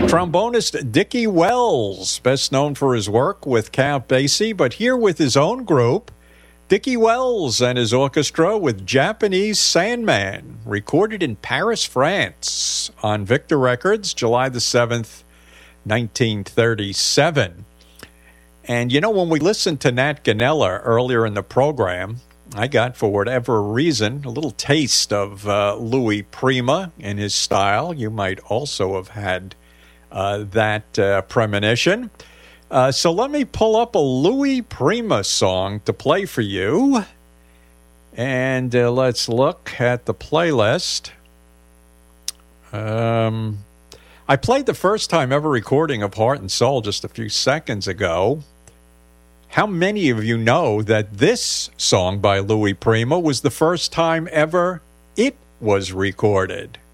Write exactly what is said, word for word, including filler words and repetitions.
Trombonist Dickie Wells, best known for his work with Count Basie, but here with his own group, Dickie Wells and his orchestra with Japanese Sandman, recorded in Paris, France, on Victor Records, July the seventh, nineteen thirty-seven. And, you know, when we listened to Nat Ganella earlier in the program, I got, for whatever reason, a little taste of uh, Louis Prima in his style. You might also have had uh, that uh, premonition. Uh, so let me pull up a Louis Prima song to play for you. And uh, let's look at the playlist. Um, I played the first time ever recording of Heart and Soul just a few seconds ago. How many of you know that this song by Louis Prima was the first time ever it was recorded?